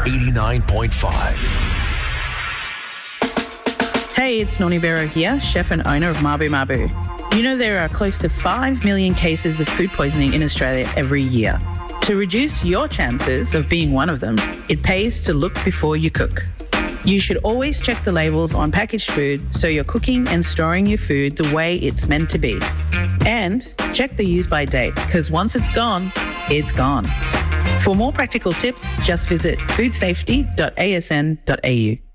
89.5. Hey, it's Noni Vero here, chef and owner of Mabu Mabu. You know there are close to 5 million cases of food poisoning in Australia every year. To reduce your chances of being one of them, it pays to look before you cook. You should always check the labels on packaged food so you're cooking and storing your food the way it's meant to be. And check the use by date, because once it's gone, it's gone. For more practical tips, just visit foodsafety.asn.au.